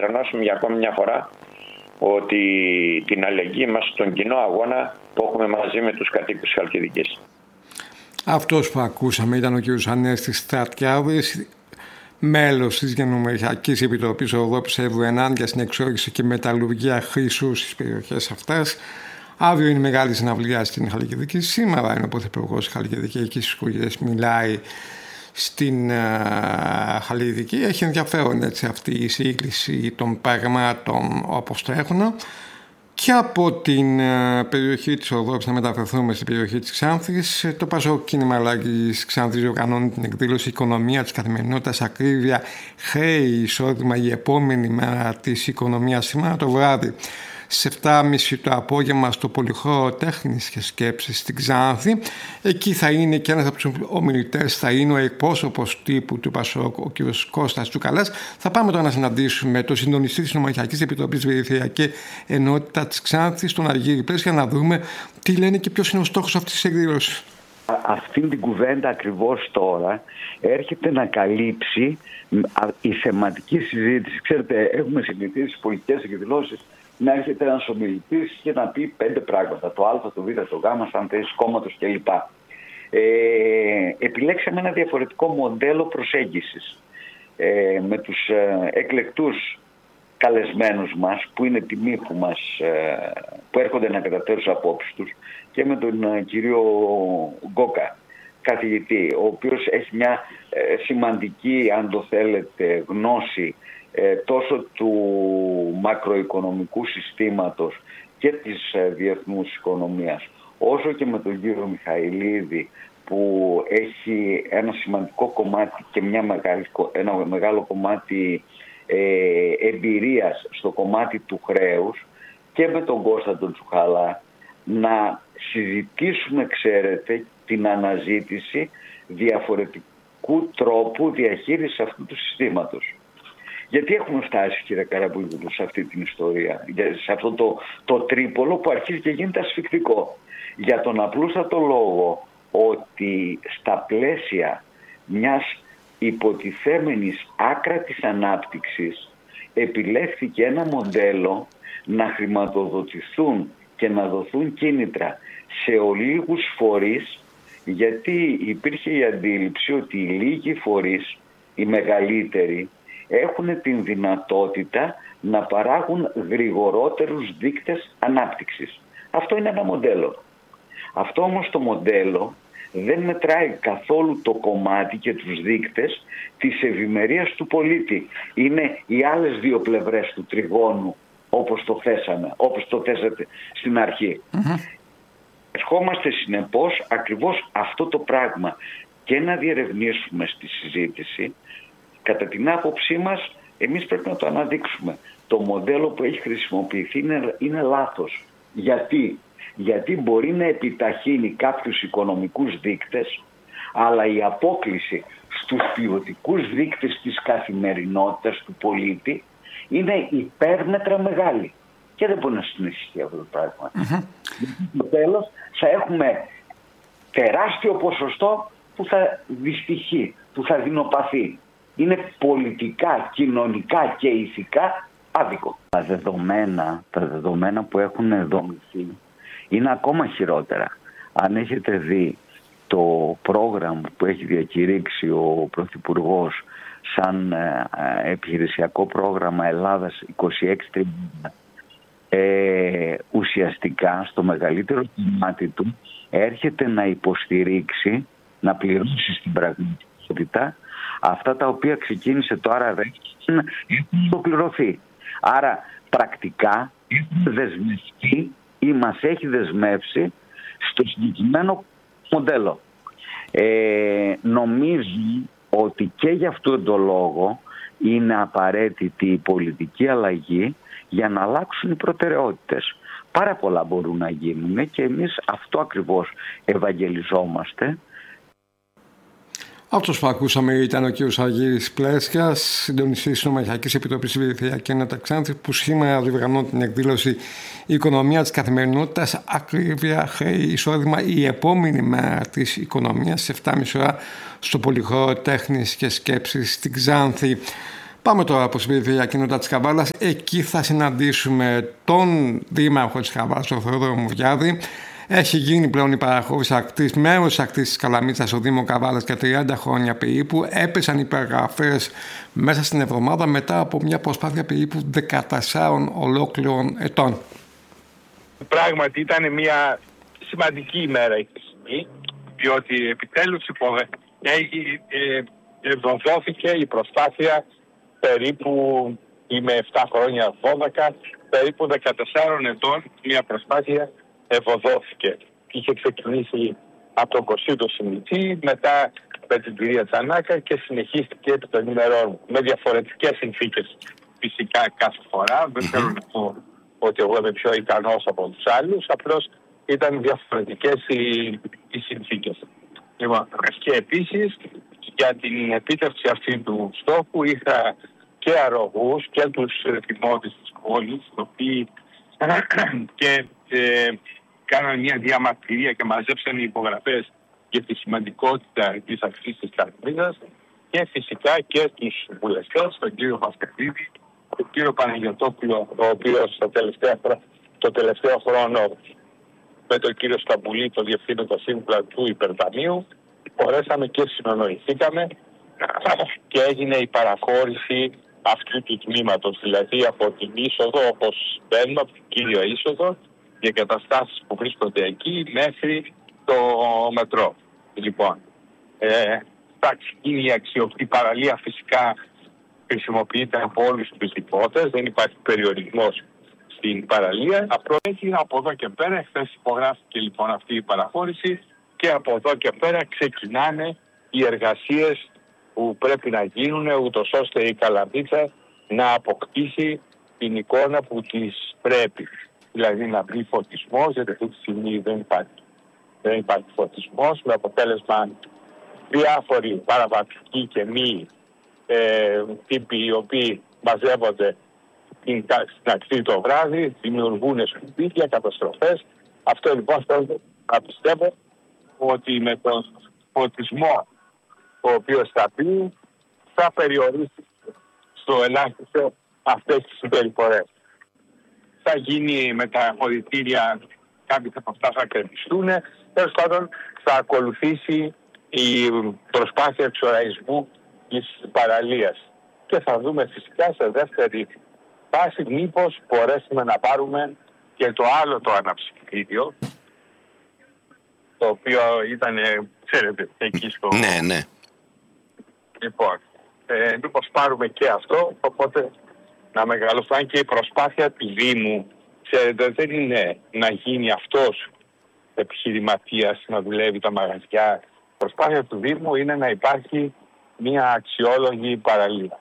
διατρανώσουμε για ακόμη μια φορά ότι την αλληλεγγύη μας στον κοινό αγώνα που έχουμε μαζί με τους κατοίκους της Χαλκιδικής. Αυτός που ακούσαμε ήταν ο κ. Ανέστης Στρατιάδης, μέλος της Γενομεριακής Επιτροπής Οδό Ψεύδου ενάντια στην εξόριξη και μεταλλουργία χρυσού στις περιοχές αυτές. Αύριο είναι μεγάλη συναυλία στην Χαλκιδική. Σήμερα είναι ο Πρωθυπουργός της Χαλκιδικής, εκεί στις Κουριές μιλάει στην Χαλκιδική. Έχει ενδιαφέρον έτσι αυτή η σύγκληση των πραγμάτων όπως τρέχουν. Και από την περιοχή της Οδόψης να μεταφερθούμε στην περιοχή της Ξάνθης. Το Πασόκ Κίνημα Αλλαγής Ξάνθης διοργανώνει την εκδήλωση «Οικονομία της καθημερινότητας, ακρίβεια, χρέη, εισόδημα, η επόμενη μέρα της οικονομίας» σήμερα το βράδυ. Στις 7.30 το απόγευμα στο Πολυχώρο Τέχνης και Σκέψης στην Ξάνθη. Εκεί θα είναι και ένας από τους ομιλητές, θα είναι ο εκπρόσωπος τύπου του Πασόκ, ο κ. Κώστας Τσουκαλάς. Θα πάμε τώρα να συναντήσουμε τον συντονιστή της Νομαρχιακής Επιτροπής Περιφερειακή Ενότητα της Ξάνθης, τον Αργύρη Πλέσκα, για να δούμε τι λένε και ποιος είναι ο στόχος αυτής της εκδήλωσης. Αυτήν την κουβέντα ακριβώς τώρα έρχεται να καλύψει η θεματική συζήτηση. Ξέρετε, έχουμε συνηθίσει στις πολιτικές εκδηλώσεις να έρχεται ένας ομιλητής και να πει 5 πράγματα. Το Α, το Β, το Γ, σαν θέση κόμματος κλπ. Επιλέξαμε ένα διαφορετικό μοντέλο προσέγγισης με τους εκλεκτούς καλεσμένους μας, που είναι τιμή που έρχονται να καταφέρουν τις απόψεις τους, και με τον κύριο Γκόκα, καθηγητή, ο οποίος έχει μια σημαντική, αν το θέλετε, γνώση τόσο του μακροοικονομικού συστήματος και της διεθνούς οικονομίας, όσο και με τον κύριο Μιχαηλίδη, που έχει ένα σημαντικό κομμάτι και ένα μεγάλο κομμάτι εμπειρίας στο κομμάτι του χρέους, και με τον Κώστα τον Τσουκαλά, να συζητήσουμε, ξέρετε, την αναζήτηση διαφορετικού τρόπου διαχείρισης αυτού του συστήματος. Γιατί έχουμε φτάσει, κύριε Καραμπούλου, σε αυτή την ιστορία, σε αυτό το τρίπολο που αρχίζει και γίνεται ασφυκτικό. Για τον απλούστατο λόγο ότι στα πλαίσια μιας υποτιθέμενης άκρατης ανάπτυξης επιλέχθηκε ένα μοντέλο να χρηματοδοτηθούν και να δοθούν κίνητρα σε ολίγους φορείς, γιατί υπήρχε η αντίληψη ότι οι λίγοι φορείς, οι μεγαλύτεροι, έχουν την δυνατότητα να παράγουν γρηγορότερους δείκτες ανάπτυξης. Αυτό είναι ένα μοντέλο. Αυτό όμως το μοντέλο δεν μετράει καθόλου το κομμάτι και τους δείκτες της ευημερίας του πολίτη. Είναι οι άλλες δύο πλευρές του τριγώνου, όπως το θέσατε στην αρχή. Ερχόμαστε συνεπώς ακριβώς αυτό το πράγμα και να διερευνήσουμε στη συζήτηση. Κατά την άποψή μας, εμείς πρέπει να το αναδείξουμε. Το μοντέλο που έχει χρησιμοποιηθεί είναι λάθος. Γιατί μπορεί να επιταχύνει κάποιους οικονομικούς δείκτες, αλλά η απόκλιση στους ποιοτικούς δείκτες της καθημερινότητας του πολίτη είναι υπέρμετρα μεγάλη. Και δεν μπορεί να συνεχιστεί αυτό το πράγμα. Στο τέλος θα έχουμε τεράστιο ποσοστό που θα δυστυχεί, που θα δεινοπαθεί. Είναι πολιτικά, κοινωνικά και ηθικά άδικο. Τα δεδομένα που έχουν δομηθεί είναι ακόμα χειρότερα. Αν έχετε δει το πρόγραμμα που έχει διακηρύξει ο Πρωθυπουργός σαν επιχειρησιακό πρόγραμμα Ελλάδας 26-30, ουσιαστικά στο μεγαλύτερο κομμάτι του έρχεται να υποστηρίξει, να πληρώσει στην πραγματικότητα αυτά τα οποία ξεκίνησε το ΑΡΑΔΕ έχουν ολοκληρωθεί. Άρα πρακτικά έχουν δεσμευτεί ή μας έχει δεσμεύσει στο συγκεκριμένο μοντέλο. Νομίζω ότι και γι' αυτόν τον λόγο είναι απαραίτητη η πολιτική αλλαγή για να αλλάξουν οι προτεραιότητες. Πάρα πολλά μπορούν να γίνουν και εμείς αυτό ακριβώς ευαγγελιζόμαστε. Αυτός που ακούσαμε ήταν ο κ. Αργύρης Πλέσκας, συντονιστής της Νομαρχιακής Επιτροπής Περιφερειακή Ενότητα Ξάνθης, που σήμερα διοργανώνει την εκδήλωση «Η οικονομία της καθημερινότητας, ακρίβεια, χρέη, εισόδημα, η επόμενη μέρα της οικονομίας», σε 7.30 ώρα στο Πολυχώρο Τέχνης και Σκέψης στην Ξάνθη. Πάμε τώρα από την περιφερειακή κοινότητα της Καβάλας. Εκεί θα συναντήσουμε τον δήμαρχο της Καβάλας, τον Θεόδωρο Μουριάδη. Έχει γίνει πλέον η παραχώρηση ακτής, μέρος της ακτής της Καλαμίτσας στο Δήμο Καβάλας για 30 χρόνια περίπου. Έπεσαν οι περιγραφές μέσα στην εβδομάδα μετά από μια προσπάθεια περίπου 14 ολόκληρων ετών. Πράγματι ήταν μια σημαντική ημέρα η στιγμή, διότι επιτέλους ευδοθώθηκε η προσπάθεια περίπου, με 7 χρόνια 12, περίπου 14 ετών μια προσπάθεια ευωδόθηκε. Είχε ξεκινήσει από τον Κωσίδο Σιμιτσί, μετά με την κυρία Τσανάκα και συνεχίστηκε επί των ημερών με διαφορετικές συνθήκες φυσικά κάθε φορά. Δεν θέλω να πω ότι εγώ είμαι πιο ικανός από τους άλλους, απλώς ήταν διαφορετικές οι συνθήκες. Λοιπόν, και επίσης για την επίτευξη αυτή του στόχου είχα και αρρωγούς και τους δημότες της πόλης, οι οποίοι και κάναν μια διαμαρτυρία και μαζέψαν υπογραφές για τη σημαντικότητα της ακτής της Καλαμίτσας, και φυσικά και τους βουλευτές, τον κύριο Πασκαλίδη, τον κύριο Παναγιωτόπουλο, ο οποίος το τελευταίο χρόνο με τον κύριο Σταμπουλή, τον διευθύνοντα σύμβουλα του Υπερταμείου, μπορέσαμε και συνονοηθήκαμε και έγινε η παραχώρηση αυτού του τμήματος, δηλαδή από την είσοδο, όπως μπαίνουμε, από την κύριο είσοδο, οι εγκαταστάσεις που βρίσκονται εκεί μέχρι το μετρό. Λοιπόν, εντάξει, είναι η αξιοπτή παραλία, φυσικά χρησιμοποιείται από όλους τους δημότες, δεν υπάρχει περιορισμός στην παραλία. Απλώς από εδώ και πέρα, χθες υπογράφηκε λοιπόν αυτή η παραχώρηση και από εδώ και πέρα ξεκινάνε οι εργασίες που πρέπει να γίνουν, ούτως ώστε η Καλαμίτσα να αποκτήσει την εικόνα που της πρέπει. Δηλαδή να μπει φωτισμός, γιατί αυτή τη στιγμή δεν υπάρχει φωτισμός, με αποτέλεσμα διάφοροι παραβατικοί και μη τύποι οι οποίοι μαζεύονται στην ακτή το βράδυ, δημιουργούν σκουπίδια, καταστροφές. Αυτό λοιπόν θέλω να πιστεύω ότι με τον φωτισμό ο οποίος θα πει θα περιορίσει στο ελάχιστο αυτές τις συμπεριφορές. Θα γίνει με τα αποδυτήρια, κάποιοι από αυτά θα κερδιστούν. Τέλος πάντων θα ακολουθήσει η προσπάθεια εξοραϊσμού της παραλίας. Και θα δούμε φυσικά σε δεύτερη φάση μήπως μπορέσουμε να πάρουμε και το άλλο το αναψυκτήριο, το οποίο ήταν, ξέρετε, εκεί στο... Ναι. Λοιπόν, μήπως πάρουμε και αυτό, οπότε να μεγαλοφάνει και η προσπάθεια του Δήμου. Ξέρετε, δεν είναι να γίνει αυτός επιχειρηματίας, να δουλεύει τα μαγαζιά. Η προσπάθεια του Δήμου είναι να υπάρχει μια αξιόλογη παραλία.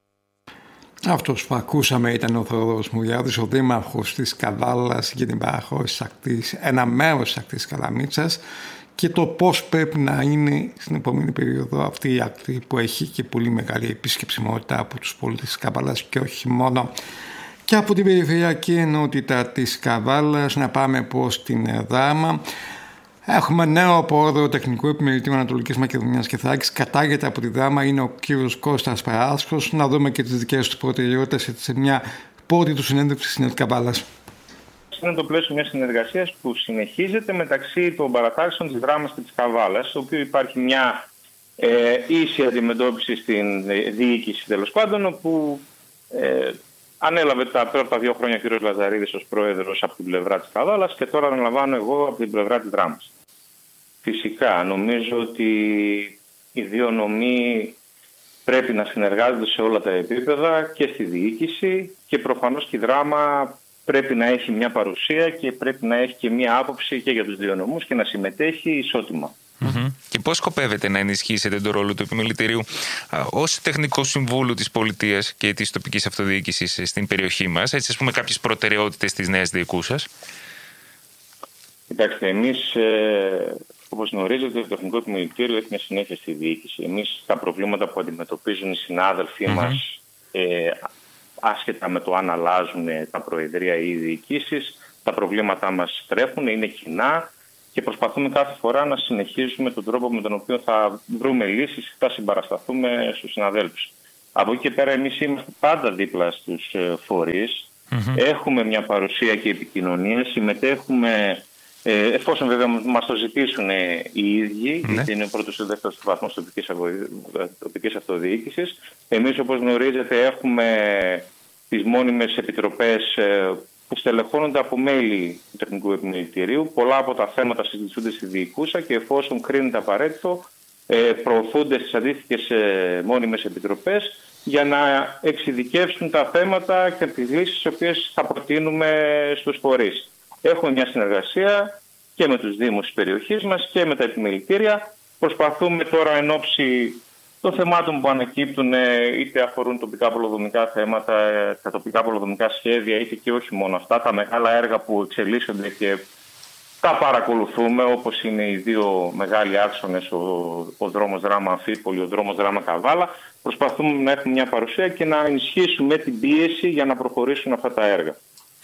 Αυτός που ακούσαμε ήταν ο Θεόδωρος Μουριάδης, ο δήμαρχος της Καβάλας, για την παραχώρηση της ακτής, ένα μέρος της ακτής Καλαμίτσας, και το πώς πρέπει να είναι στην επόμενη περίοδο αυτή η ακτή που έχει και πολύ μεγάλη επισκεψιμότητα από τους πολίτες της Καβάλας και όχι μόνο. Και από την περιφερειακή ενότητα της Καβάλας να πάμε προς την Δράμα. Έχουμε νέο πρόεδρο τεχνικού επιμελητήριου Ανατολικής Μακεδονίας και Θράκης. Κατάγεται από τη Δράμα, είναι ο κύριος Κώστας Παράσχος. Να δούμε και τις δικές του προτεραιότητες σε μια πρώτη του συνέντευξη στην Καβάλας. Είναι το πλαίσιο μιας συνεργασίας που συνεχίζεται μεταξύ των παρατάξεων της Δράμας και της Καβάλας, στο οποίο υπάρχει μια ίση αντιμετώπιση στην διοίκηση, τέλος πάντων, όπου ανέλαβε τα πρώτα 2 χρόνια ο κ. Λαζαρίδης ως πρόεδρος από την πλευρά της Καβάλας και τώρα αναλαμβάνω εγώ από την πλευρά της Δράμας. Φυσικά, νομίζω ότι οι δύο νομοί πρέπει να συνεργάζονται σε όλα τα επίπεδα και στη διοίκηση και προφανώς και η Δράμα πρέπει να έχει μια παρουσία και πρέπει να έχει και μια άποψη και για τους δύο νομούς και να συμμετέχει ισότιμα. Και πώς σκοπεύετε να ενισχύσετε τον ρόλο του επιμελητηρίου ως τεχνικό συμβούλου της πολιτείας και της τοπικής αυτοδιοίκησης στην περιοχή μας, έτσι ας πούμε κάποιες προτεραιότητες της νέας διοικού σας? Κοιτάξτε, εμείς όπως γνωρίζετε το τεχνικό επιμελητήριο έχει μια συνέχεια στη διοίκηση. Εμείς τα προβλήματα που αντιμετωπίζουν οι συνάδελφοί μας, άσχετα με το αν αλλάζουν τα προεδρία ή οι διοικήσεις, τα προβλήματά μας τρέχουν, είναι κοινά και προσπαθούμε κάθε φορά να συνεχίσουμε τον τρόπο με τον οποίο θα βρούμε λύσεις, θα συμπαρασταθούμε στους συναδέλφους. Από εκεί και πέρα εμείς είμαστε πάντα δίπλα στους φορείς. Έχουμε μια παρουσία και επικοινωνία, συμμετέχουμε εφόσον βέβαια μας το ζητήσουν οι ίδιοι, γιατί είναι ο πρώτος ή δεύτερος βαθμός τοπικής αυτοδιοίκησης. Εμείς, όπως γνωρίζετε, έχουμε τις μόνιμες επιτροπές που στελεχώνονται από μέλη του Τεχνικού Επιμελητηρίου. Πολλά από τα θέματα συζητούνται στη διοικούσα και εφόσον κρίνεται απαραίτητο, προωθούνται στις αντίστοιχες μόνιμες επιτροπές για να εξειδικεύσουν τα θέματα και τις λύσεις τις οποίες θα προτείνουμε στους φορείς. Έχουμε μια συνεργασία και με τους δήμους της περιοχής μας και με τα επιμελητήρια. Προσπαθούμε τώρα εν ώψη των θεμάτων που ανακύπτουν, είτε αφορούν τοπικά πολεοδομικά θέματα, τα τοπικά πολεοδομικά σχέδια, είτε και όχι μόνο αυτά, τα μεγάλα έργα που εξελίσσονται και τα παρακολουθούμε, όπως είναι οι δύο μεγάλοι άξονες, ο δρόμος Δράμα Αμφίπολη, ο δρόμος Δράμα Καβάλα. Προσπαθούμε να έχουμε μια παρουσία και να ενισχύσουμε την πίεση για να προχωρήσουν αυτά τα έργα.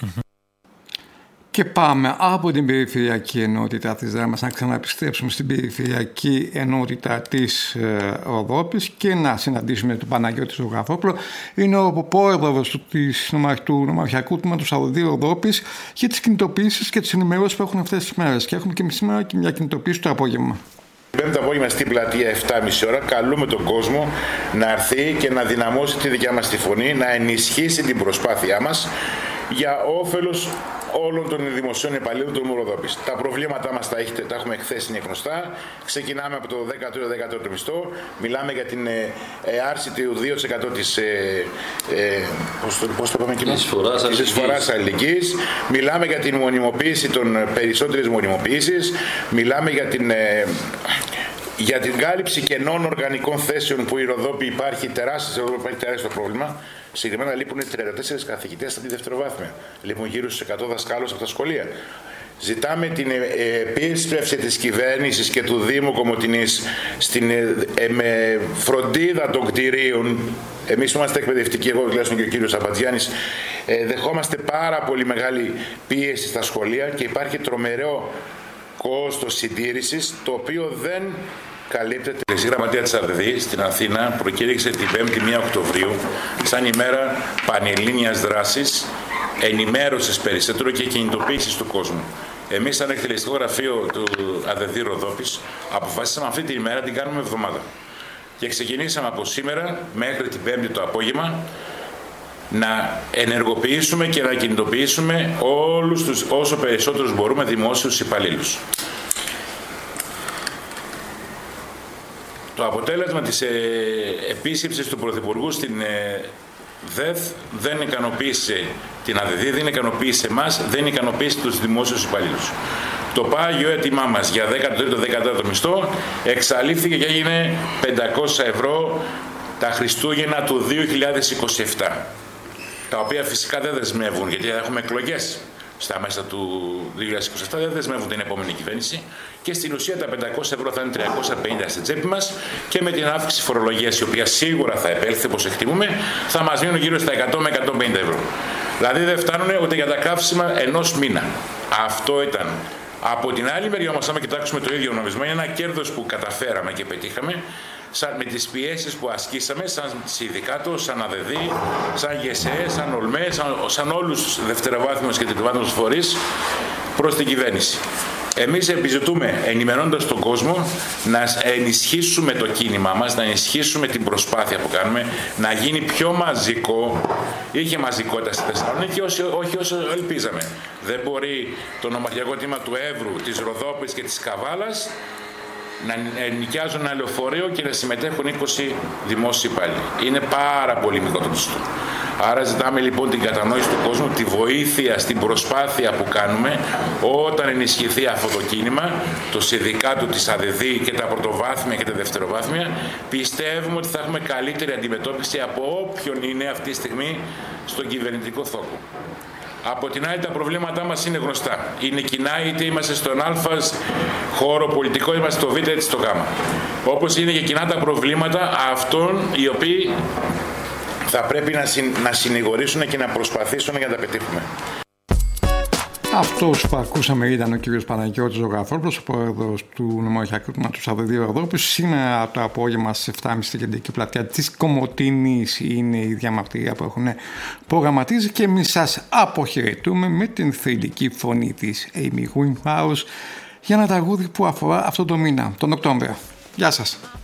Και πάμε από την περιφερειακή ενότητα της Δράμας να ξαναεπιστρέψουμε στην περιφερειακή ενότητα της Ροδόπης και να συναντήσουμε τον Παναγιώτη Ζωγραφόπουλο. Είναι ο πρόεδρος του Νομαρχιακού Τμήματος Αγωδίου Ροδόπης για τις κινητοποιήσεις και τις ενημερώσεις που έχουν αυτές τις μέρες. Και έχουμε και σήμερα και μια κινητοποίηση το απόγευμα. Πέμπτη απόγευμα στην πλατεία 7.30 ώρα καλούμε τον κόσμο να έρθει και να δυναμώσει τη δικιά μας τη φωνή, να ενισχύσει την προσπάθειά μας για όφελος όλων των δημοσίων υπαλλήλων του Ροδόπης. Τα προβλήματά μας τα έχουμε εκθέσει, είναι γνωστά. Ξεκινάμε από το 13ο μισθό. Μιλάμε για την άρση του 2% της εισφοράς αλληλεγγύης. Μιλάμε για την μονιμοποίηση των περισσότερες μονιμοποίησεις. Μιλάμε για την κάλυψη κενών οργανικών θέσεων που η Ροδόπη υπάρχει τεράστιο πρόβλημα. Συγκεκριμένα λείπουν 34 καθηγητές από τη δευτεροβάθμια. Λείπουν γύρω στους 100 δασκάλους από τα σχολεία. Ζητάμε την επίσπευση της κυβέρνησης και του Δήμου Κομοτηνής στην φροντίδα των κτηρίων. Εμείς είμαστε εκπαιδευτικοί, εγώ τουλάχιστον και ο κύριος Αμπατζιάννης, δεχόμαστε πάρα πολύ μεγάλη πίεση στα σχολεία και υπάρχει τρομερό κόστος συντήρησης, το οποίο δεν καλύπτεται. Η Γραμματεία της ΑΔΔ στην Αθήνα προκήρυξε την 5η 1 Οκτωβρίου σαν ημέρα πανελλήνιας δράσης, ενημέρωσης περισσότερο και κινητοποίησης του κόσμου. Εμείς σαν εκτελεστικό γραφείο του ΑΔΔ Ροδόπης αποφασίσαμε αυτή την ημέρα την κάνουμε εβδομάδα. Και ξεκινήσαμε από σήμερα μέχρι την 5η το απόγευμα να ενεργοποιήσουμε και να κινητοποιήσουμε όλους τους όσο περισσότερους μπορούμε δημόσιους υπαλλήλους. Το αποτέλεσμα της επίσκεψης του Πρωθυπουργού στην ΔΕΘ δεν ικανοποίησε την ΑΔΔ, δεν ικανοποίησε εμάς, δεν ικανοποίησε τους δημόσιους υπαλλήλους. Το πάγιο αίτημά μας για 13ο μισθό εξαλείφθηκε και έγινε 500 ευρώ τα Χριστούγεννα του 2027. Τα οποία φυσικά δεν δεσμεύουν, γιατί έχουμε εκλογές στα μέσα του 2027, δεν δεσμεύουν την επόμενη κυβέρνηση και στην ουσία τα 500 ευρώ θα είναι 350 στην τσέπη μας και με την αύξηση φορολογίας, η οποία σίγουρα θα επέλθει όπως εκτιμούμε, θα μας μείνουν γύρω στα 100 με 150 ευρώ. Δηλαδή δεν φτάνουν ούτε για τα καύσιμα ενός μήνα. Αυτό ήταν. Από την άλλη μεριά όμως, άμα κοιτάξουμε το ίδιο νομισμό, είναι ένα κέρδος που καταφέραμε και πετύχαμε, με τις πιέσεις που ασκήσαμε σαν συνδικάτο, σαν ΑΔΔ, σαν ΓΕΣΕ, σαν ΟΛΜΕ, σαν όλους τους δευτεροβάθμιους και τριτοβάθμιους φορείς προς την κυβέρνηση. Εμείς επιζητούμε, ενημερώνοντας τον κόσμο, να ενισχύσουμε το κίνημά μας, να ενισχύσουμε την προσπάθεια που κάνουμε, να γίνει πιο μαζικό. Είχε μαζικότητα στη Θεσσαλονίκη, όχι όσο ελπίζαμε. Δεν μπορεί το νομαρχιακό τμήμα του Εύρου, της Ροδόπης και της Καβάλας να νοικιάζουν ένα λεωφορείο και να συμμετέχουν 20 δημόσιοι υπάλληλοι. Είναι πάρα πολύ μικρό το ποσοστό. Άρα ζητάμε λοιπόν την κατανόηση του κόσμου, τη βοήθεια στην προσπάθεια που κάνουμε όταν ενισχυθεί αυτό το κίνημα, το συνδικάτο της ΑΔΔ και τα πρωτοβάθμια και τα δευτεροβάθμια. Πιστεύουμε ότι θα έχουμε καλύτερη αντιμετώπιση από όποιον είναι αυτή τη στιγμή στον κυβερνητικό θόκο. Από την άλλη, τα προβλήματά μας είναι γνωστά. Είναι κοινά, είτε είμαστε στον Α χώρο πολιτικό, είμαστε στο Β είτε στο Γ. Όπως είναι και κοινά τα προβλήματα αυτών οι οποίοι θα πρέπει να συνηγορήσουν και να προσπαθήσουν για να τα πετύχουμε. Αυτός που ακούσαμε ήταν ο κύριος Παναγιώτης Ζωγραφόπουλος, ο πρόεδρος του Νομαρχιακού Τμήματος Αβεδίου Ροδόπης. Σήμερα το απόγευμα στις 7.30 στην κεντρική πλατεία της Κομοτηνής είναι η διαμαρτυρία που έχουν προγραμματίσει και εμείς σας αποχαιρετούμε με την θρυλική φωνή της Amy Winehouse για ένα τραγούδι που αφορά αυτό το μήνα, τον Οκτώβριο. Γεια σας.